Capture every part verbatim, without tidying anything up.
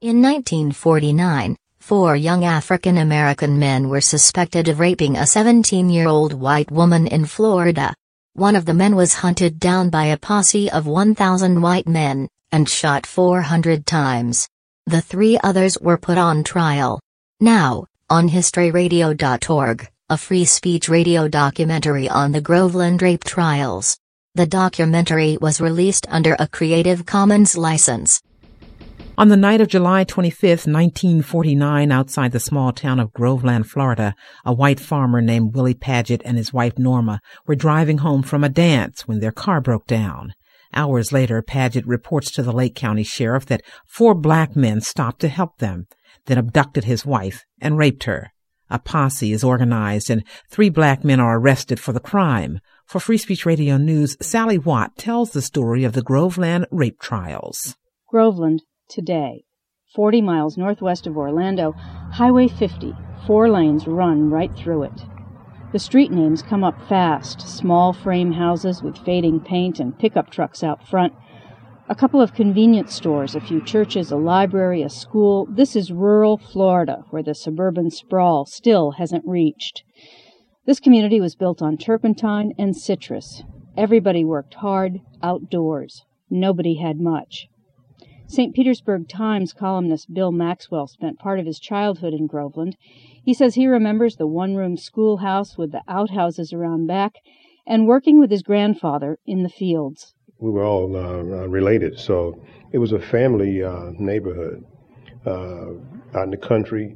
In nineteen forty-nine, four young African-American men were suspected of raping a seventeen-year-old white woman in Florida. One of the men was hunted down by a posse of one thousand white men, and shot four hundred times. The three others were put on trial. Now, on history radio dot org, a free speech radio documentary on the Groveland rape trials. The documentary was released under a Creative Commons license. On the night of July twenty-fifth, nineteen forty-nine, outside the small town of Groveland, Florida, a white farmer named Willie Paget and his wife Norma were driving home from a dance when their car broke down. Hours later, Paget reports to the Lake County Sheriff that four black men stopped to help them, then abducted his wife and raped her. A posse is organized and three black men are arrested for the crime. For Free Speech Radio News, Sally Watt tells the story of the Groveland rape trials. Groveland. Today, forty miles northwest of Orlando, Highway fifty, four lanes run right through it. The street names come up fast, small frame houses with fading paint and pickup trucks out front, a couple of convenience stores, a few churches, a library, a school. This is rural Florida, where the suburban sprawl still hasn't reached. This community was built on turpentine and citrus. Everybody worked hard, outdoors. Nobody had much. Saint Petersburg Times columnist Bill Maxwell spent part of his childhood in Groveland. He says he remembers the one-room schoolhouse with the outhouses around back and working with his grandfather in the fields. We were all uh, related, so it was a family uh, neighborhood uh, out in the country.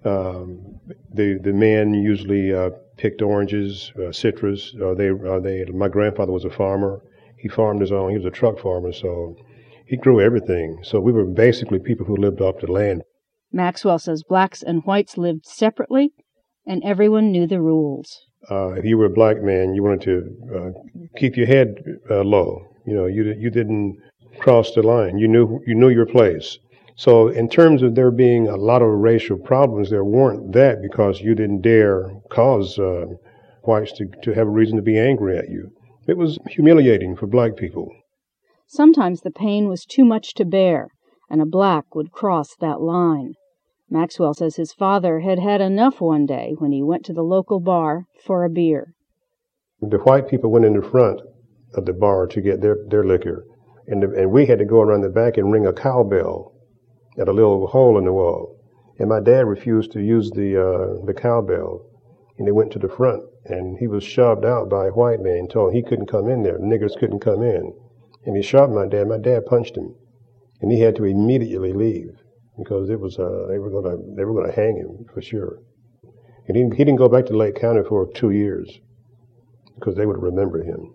Um, the the men usually uh, picked oranges, uh, citrus. Uh, they uh, they. My grandfather was a farmer. He farmed his own. He was a truck farmer, so he grew everything. So we were basically people who lived off the land. Maxwell says blacks and whites lived separately, and everyone knew the rules. Uh, if you were a black man, you wanted to uh, keep your head uh, low. You know, you you didn't cross the line. You knew you knew your place. So in terms of there being a lot of racial problems, there weren't that because you didn't dare cause uh, whites to, to have a reason to be angry at you. It was humiliating for black people. Sometimes the pain was too much to bear, and a black would cross that line. Maxwell says his father had had enough one day when he went to the local bar for a beer. The white people went in the front of the bar to get their, their liquor, and, the, and we had to go around the back and ring a cowbell at a little hole in the wall. And my dad refused to use the uh, the cowbell, and they went to the front, and he was shoved out by a white man, told he couldn't come in there. Niggers couldn't come in. And he shot my dad. My dad punched him, and he had to immediately leave because it was uh, they were gonna they were gonna hang him for sure. And he he didn't go back to Lake County for two years because they would remember him.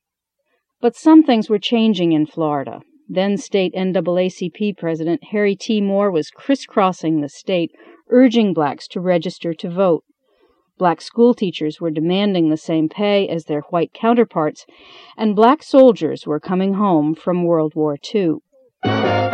But some things were changing in Florida. Then state N double A C P President Harry T. Moore was crisscrossing the state, urging blacks to register to vote. Black school teachers were demanding the same pay as their white counterparts, and black soldiers were coming home from World War Two.